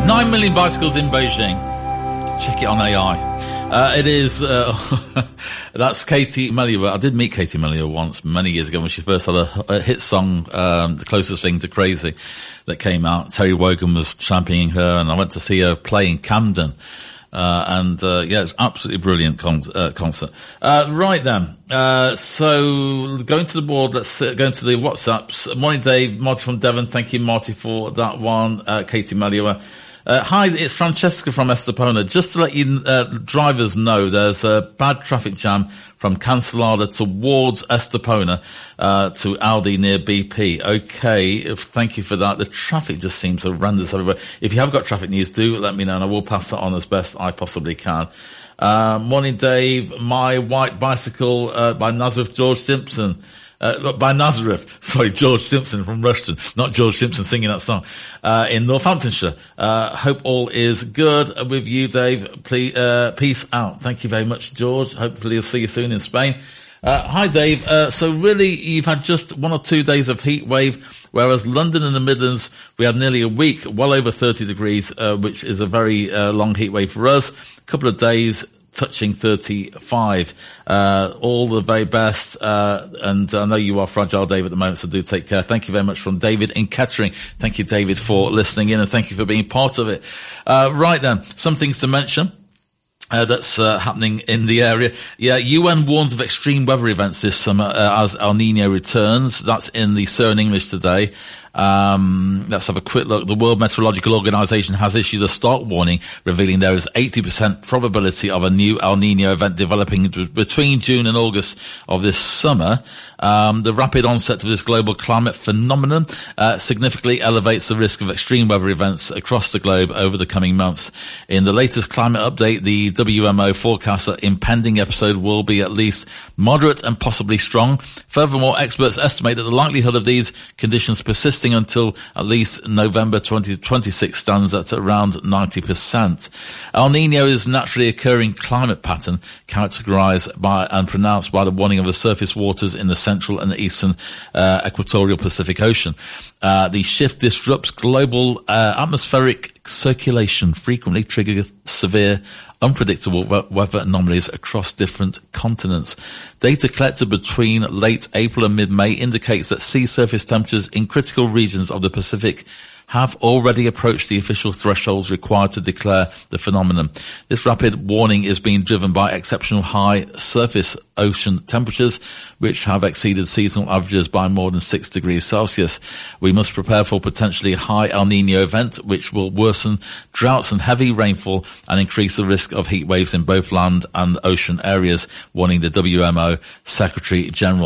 9 million bicycles in Beijing. Check it on AI. It is, that's Katie Melua. I did meet Katie Melua once, many years ago, when she first had a hit song, The Closest Thing to Crazy, that came out. Terry Wogan was championing her, and I went to see her play in Camden. Yeah, it's absolutely brilliant concert. Right then. So going to the board, let's go into the WhatsApps. Morning, Dave. Marty from Devon. Thank you, Marty, for that one. Katie Melua. Hi, it's Francesca from Estepona. Just to let you drivers know, there's a bad traffic jam from Cancelada towards Estepona to Aldi near BP. Okay, thank you for that. The traffic just seems horrendous everywhere. If you have got traffic news, do let me know, and I will pass that on as best I possibly can. Morning, Dave. My White Bicycle by Nazareth George Simpson. By Nazareth, George Simpson from Rushton, not George Simpson singing that song, in Northamptonshire. Hope all is good with you, Dave. Please, peace out. Thank you very much, George. Hopefully I'll see you soon in Spain. Hi, Dave. So really, you've had just 1 or 2 days of heat wave, whereas London and the Midlands, we had nearly a week, well over 30 degrees, which is a very long heat wave for us. A couple of days touching 35. All the very best. And I know you are fragile, Dave, at the moment, so do take care. Thank you very much from David in Kettering. Thank you, David, for listening in, and thank you for being part of it. Right then, some things to mention. That's happening in the area. Yeah, UN warns of extreme weather events this summer as El Niño returns. That's in the Surrey English today. Let's have a quick look. The World Meteorological Organization has issued a stark warning, revealing there is 80% probability of a new El Niño event developing between June and August of this summer. The rapid onset of this global climate phenomenon significantly elevates the risk of extreme weather events across the globe over the coming months. In the latest climate update, the WMO forecasts that impending episode will be at least moderate and possibly strong. Furthermore, experts estimate that the likelihood of these conditions persisting until at least November 2026 stands at around 90%. El Niño is a naturally occurring climate pattern characterized by and pronounced by the warming of the surface waters in the central and eastern equatorial Pacific Ocean. The shift disrupts global atmospheric circulation, frequently triggering severe, unpredictable weather anomalies across different continents. Data collected between late April and mid-May indicates that sea surface temperatures in critical regions of the Pacific have already approached the official thresholds required to declare the phenomenon. This rapid warning is being driven by exceptional high surface ocean temperatures, which have exceeded seasonal averages by more than 6 degrees Celsius. We must prepare for potentially high El Niño event, which will worsen droughts and heavy rainfall and increase the risk of heat waves in both land and ocean areas, warning the WMO Secretary General.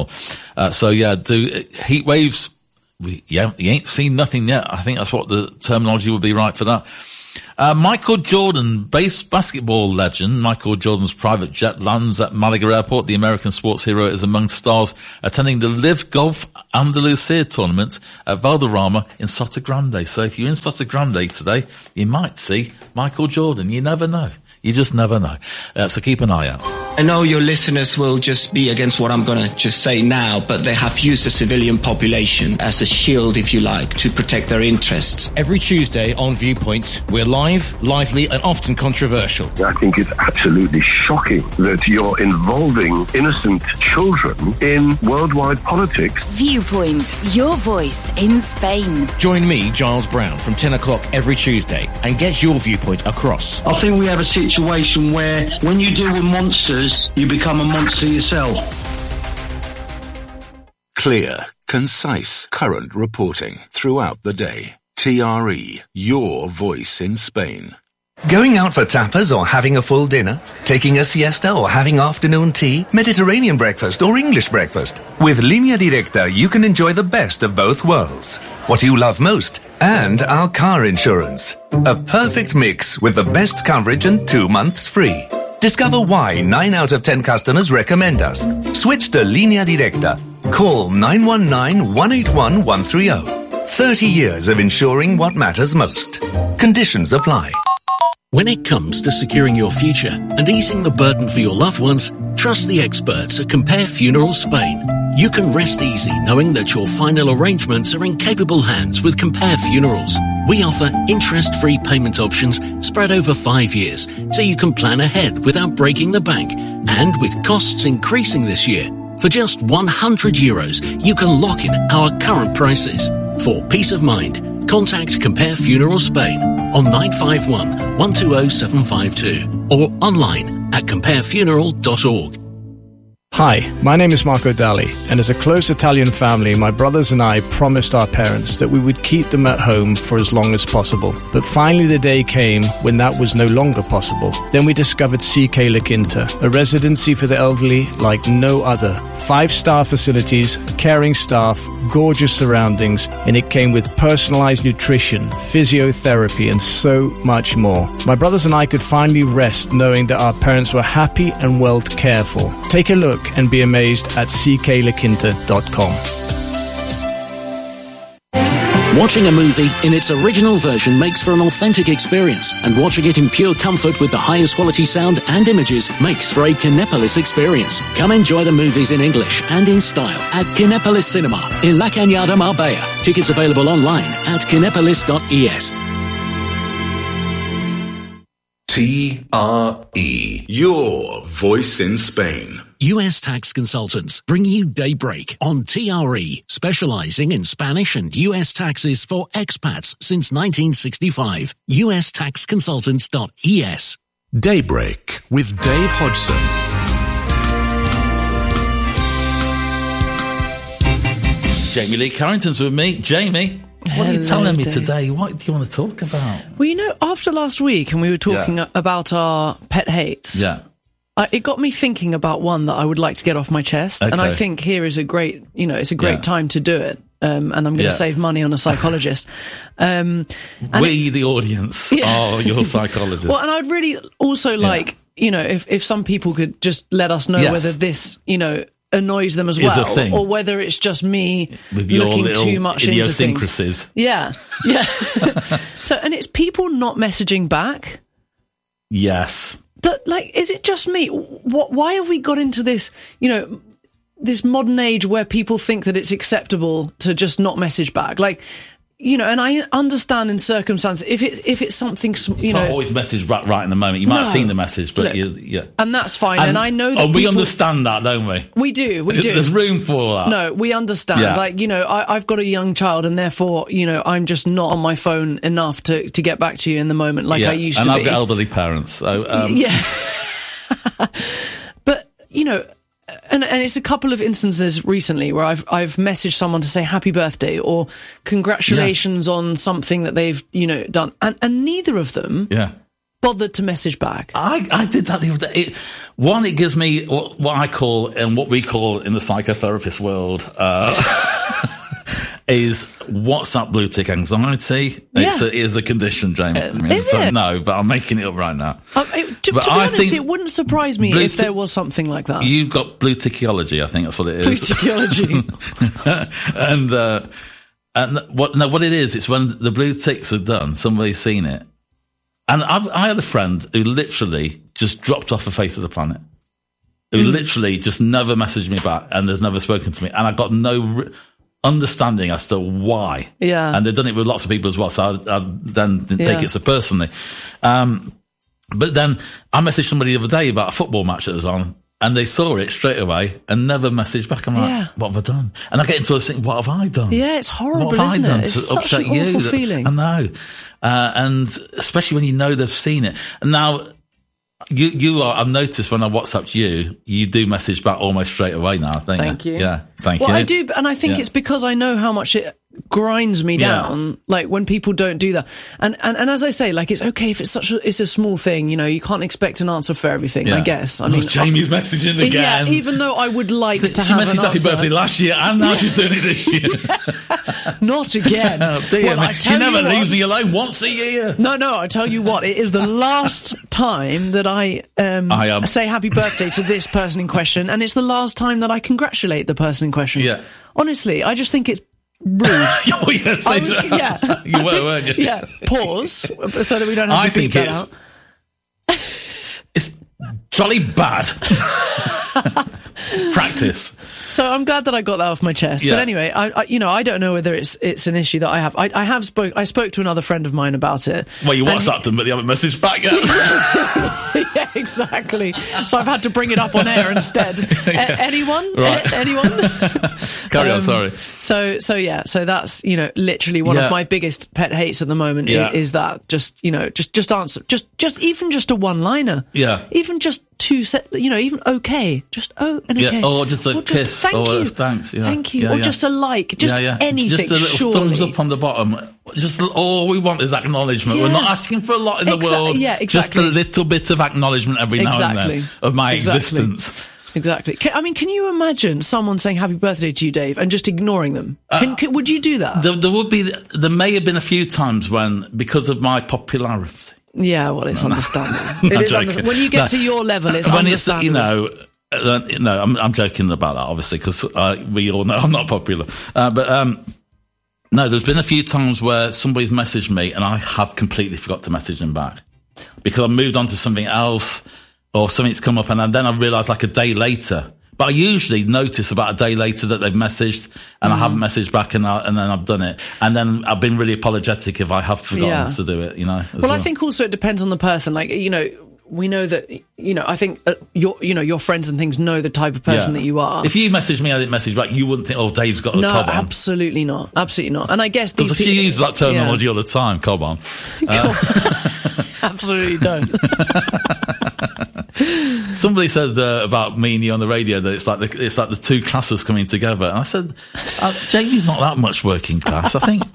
Heat waves, you ain't seen nothing yet. I think that's what the terminology would be right for that. Michael Jordan, basketball legend. Michael Jordan's private jet lands at Malaga Airport. The American sports hero is among stars attending the Live Golf Andalusia tournament at Valderrama in Sotogrande. So if you're in Sotogrande today, you might see Michael Jordan. You never know. You just never know. So keep an eye out. I know your listeners will just be against what I'm going to just say now, but they have used the civilian population as a shield, if you like, to protect their interests. Every Tuesday on Viewpoint, we're live, lively, and often controversial. I think it's absolutely shocking that you're involving innocent children in worldwide politics. Viewpoint, your voice in Spain. Join me, Giles Brown, from 10 o'clock every Tuesday and get your viewpoint across. I think we have a situation where when you deal with monsters, you become a monster yourself. Clear, concise, current reporting throughout the day. TRE, your voice in Spain. Going out for tapas or having a full dinner? Taking a siesta or having afternoon tea? Mediterranean breakfast or English breakfast? With Línea Directa, you can enjoy the best of both worlds. What you love most and our car insurance. A perfect mix with the best coverage and 2 months free. Discover why 9 out of 10 customers recommend us. Switch to Línea Directa. Call 919-181-130. 30 years of insuring what matters most. Conditions apply. When it comes to securing your future and easing the burden for your loved ones, trust the experts at Compare Funerals Spain. You can rest easy knowing that your final arrangements are in capable hands with Compare Funerals. We offer interest-free payment options spread over 5 years, so you can plan ahead without breaking the bank. And with costs increasing this year, for just €100, you can lock in our current prices. For peace of mind, contact Compare Funeral Spain on 951 120 752 or online at comparefuneral.org. Hi, my name is Marco Dalli, and as a close Italian family, my brothers and I promised our parents that we would keep them at home for as long as possible. But finally the day came when that was no longer possible. Then we discovered CK La Quinta, a residency for the elderly like no other. 5-star facilities, caring staff, gorgeous surroundings, and it came with personalized nutrition, physiotherapy, and so much more. My brothers and I could finally rest knowing that our parents were happy and well cared for. Take a look and be amazed at cklaquinta.com. Watching a movie in its original version makes for an authentic experience, and watching it in pure comfort with the highest quality sound and images makes for a Kinepolis experience. Come enjoy the movies in English and in style at Kinepolis Cinema in La Cañada, Marbella. Tickets available online at kinepolis.es. TRE, your voice in Spain. US Tax Consultants bring you Daybreak on TRE, specializing in Spanish and US taxes for expats since 1965. USTaxConsultants.es. Daybreak with Dave Hodgson. Jamie Lee Carrington's with me. Jamie, what are you telling me today? What do you want to talk about? Well, you know, after last week, and we were talking about our pet hates. Yeah. It got me thinking about one that I would like to get off my chest, and I think here is a great, it's a great time to do it. And I'm going to save money on a psychologist. We, the audience, are your psychologist. Well, and I'd really also like, if some people could just let us know whether this, annoys them as well, or whether it's just me with your looking too much into things. Yeah. So, and it's people not messaging back. Yes. Is it just me? Why have we got into this, this modern age where people think that it's acceptable to just not message back? And I understand in circumstances, if it's something, You can't always message back right in the moment. You might have seen the message, but and that's fine. And I know that we understand that, don't we? We do. There's room for that. No, we understand. I've got a young child, and therefore, I'm just not on my phone enough to get back to you in the moment I used to be. And I've got elderly parents. So, But, and it's a couple of instances recently where I've messaged someone to say happy birthday or congratulations on something that they've, done. And neither of them bothered to message back. I did that the other day. It gives me what I call, and what we call in the psychotherapist world, is WhatsApp blue tick anxiety. It is a condition, Jamie. Is it? No, but I'm making it up right now. To be honest, it wouldn't surprise me if there was something like that. You've got blue tickyology, I think that's what it is. Blue tickyology. and what it is, it's when the blue ticks are done, somebody's seen it. And I had a friend who literally just dropped off the face of the planet. Who literally just never messaged me back and has never spoken to me. And I got no understanding as to why. Yeah. And they've done it with lots of people as well, so I then didn't take it so personally. But then I messaged somebody the other day about a football match that was on, and they saw it straight away and never messaged back. I'm like, what have I done? And I get into this thing, what have I done? Yeah, it's horrible, what have isn't I done it? It's to such upset an awful feeling. I know. And especially when you know they've seen it. And now, I've noticed when I WhatsApped you do message back almost straight away now. Thank you. Yeah, thank you. Well, I do, and I think it's because I know how much it grinds me down, when people don't do that. And as I say, it's okay if it's it's a small thing, you can't expect an answer for everything, I guess. I mean, Jamie's messaging again. Yeah, even though I would like to have an answer. She messaged happy birthday last year, and now she's doing it this year. Not again. Oh, dear, she never leaves me alone once a year. No, I tell you what, it is the last time that I say happy birthday to this person in question, and it's the last time that I congratulate the person in question. Yeah. Honestly, I just think it's rude. You were, weren't you? Yeah. Pause, so that we don't have to beep that out. It's jolly bad. Practice. So I'm glad that I got that off my chest. Yeah. But anyway, I don't know whether it's an issue that I have. I spoke to another friend of mine about it. Well, you WhatsApped them, but they haven't messaged back yet. Yeah, exactly. So I've had to bring it up on air instead. Anyone? Right. Anyone? Carry on, sorry. So that's, literally one of my biggest pet hates at the moment is that just answer. Just even just a one-liner. Yeah. Even just even okay. Just and okay. Or just a kiss. Thank you. Thanks. Yeah. Thank you. Or just a like. Just anything. Just a little thumbs up on the bottom. Just all we want is acknowledgement. We're not asking for a lot in the world. Yeah, exactly. Just a little bit of acknowledgement every now and then of my existence. Exactly. Can you imagine someone saying happy birthday to you, Dave, and just ignoring them? Would you do that? There may have been a few times when, because of my popularity. Yeah, well, it's understandable. It is understandable. When you get to your level, it's understandable. I'm joking about that, obviously, because we all know I'm not popular. No, there's been a few times where somebody's messaged me and I have completely forgot to message them back because I moved on to something else or something's come up, and then I realised like a day later. But I usually notice about a day later that they've messaged and I haven't messaged back, and then I've done it. And then I've been really apologetic if I have forgotten to do it, well. I think also it depends on the person. Like, we know that, I think your friends and things know the type of person that you are. If you messaged me, I didn't message back, you wouldn't think, oh, Dave's got a cob on. No, absolutely not. Absolutely not. And I guess because she uses that terminology all the time, cob on. Absolutely don't. Somebody said about me and you on the radio that it's like the two classes coming together, and I said, Jamie's not that much working class, I think.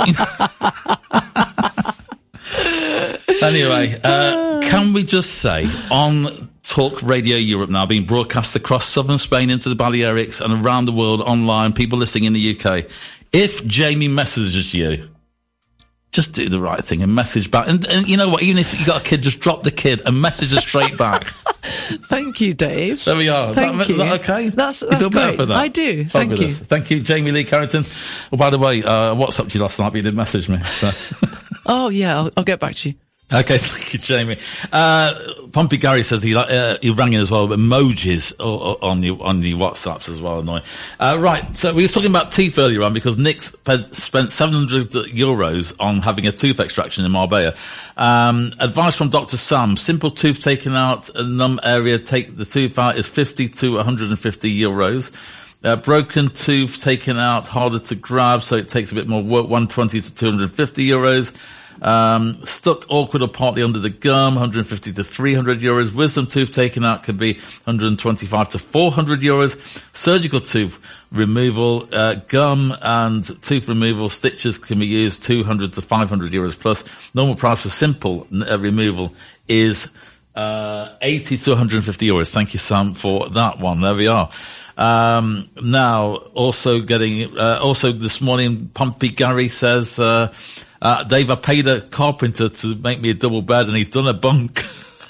Anyway, can we just say on Talk Radio Europe now being broadcast across southern Spain into the Balearics and around the world online, people listening in the UK, if Jamie messages you, just do the right thing and message back. And you know what? Even if you got a kid, just drop the kid and message her straight back. Thank you, Dave. There we are. Is that okay? That's you feel great. better for that? I do. Fabulous. Thank you. Thank you, Jamie Lee Carrington. Oh, by the way, I WhatsApped you last night, but you didn't message me. So. Oh, yeah. I'll get back to you. Okay, thank you, Jamie. Pompey Gary says he rang in as well, emojis on the WhatsApps as well, annoying. Right, so we were talking about teeth earlier on because Nick spent €700 on having a tooth extraction in Marbella. Advice from Dr. Sam, simple tooth taken out, a numb area, take the tooth out is €50 to €150. Broken tooth taken out, harder to grab, so it takes a bit more work, €120 to €250. Stuck awkward or partly under the gum, €150 to €300. Wisdom tooth taken out could be €125 to €400. Surgical tooth removal, gum and tooth removal stitches can be used €200 to €500 plus. Normal price for simple removal is €80 to €150. Thank you, Sam, for that one. There we are. Now, also this morning, Pompey Gary says, Dave, I paid a carpenter to make me a double bed and he's done a bunk.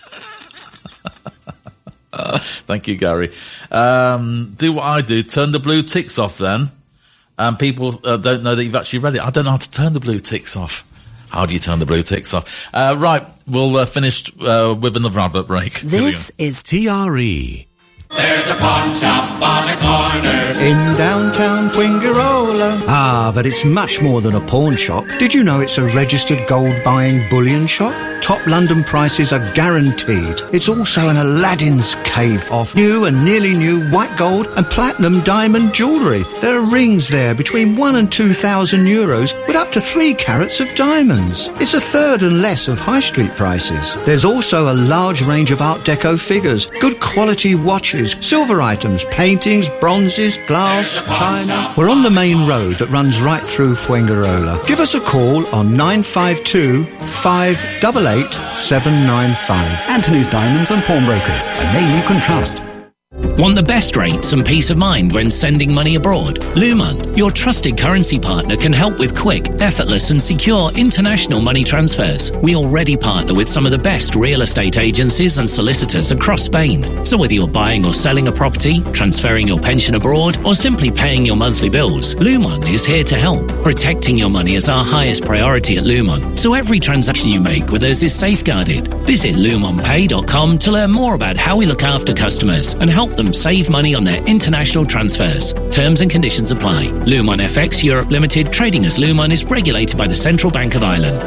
Thank you, Gary. Do what I do, turn the blue ticks off then. And people don't know that you've actually read it. I don't know how to turn the blue ticks off. How do you turn the blue ticks off? Right, we'll finish with another advert break. This is TRE. There's a pawn shop on a corner in downtown Fuengirola. Ah, but it's much more than a pawn shop. Did you know it's a registered gold buying bullion shop? Top London prices are guaranteed. It's also an Aladdin's cave of new and nearly new white gold and platinum diamond jewellery. There are rings there between €1,000 and €2,000 with up to 3 carats of diamonds. It's a third and less of high street prices. There's also a large range of Art Deco figures, good quality watches, silver items, paintings, bronzes, glass, china. We're on the main road that runs right through Fuengirola. Give us a call on 952 588 795. Anthony's Diamonds and Pawnbrokers, a name you can trust. Want the best rates and peace of mind when sending money abroad? Luman, your trusted currency partner, can help with quick, effortless and secure international money transfers. We already partner with some of the best real estate agencies and solicitors across Spain. So whether you're buying or selling a property, transferring your pension abroad, or simply paying your monthly bills, Luman is here to help. Protecting your money is our highest priority at Luman, so every transaction you make with us is safeguarded. Visit lumonpay.com to learn more about how we look after customers and help them them save money on their international transfers. Terms and conditions apply. Lumon FX Europe Limited, trading as Lumon, is regulated by the Central Bank of Ireland.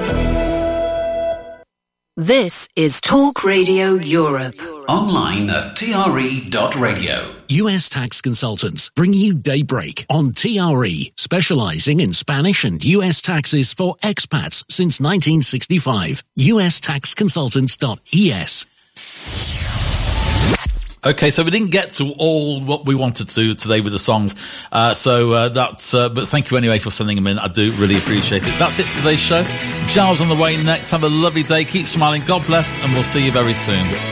This is Talk Radio Europe. Online at tre.radio. US Tax Consultants bring you Daybreak on TRE, specializing in Spanish and US taxes for expats since 1965. USTaxConsultants.es. Okay, so we didn't get to all what we wanted to today with the songs. But thank you anyway for sending them in. I do really appreciate it. That's it for today's show. Giles on the way next. Have a lovely day. Keep smiling. God bless, and we'll see you very soon.